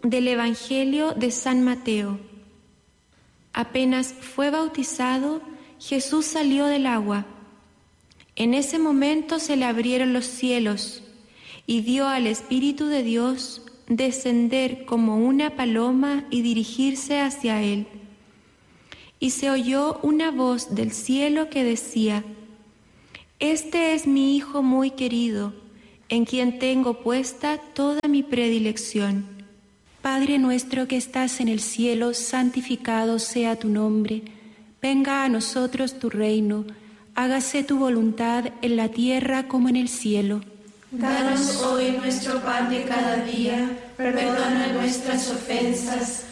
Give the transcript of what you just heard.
del Evangelio de San Mateo. Apenas fue bautizado, Jesús salió del agua. En ese momento se le abrieron los cielos y vio al Espíritu de Dios descender como una paloma y dirigirse hacia él. Y se oyó una voz del cielo que decía: «Este es mi Hijo muy querido, en quien tengo puesta toda mi predilección». Padre nuestro que estás en el cielo, santificado sea tu nombre. Venga a nosotros tu reino. Hágase tu voluntad en la tierra como en el cielo. Danos hoy nuestro pan de cada día. Perdona nuestras ofensas,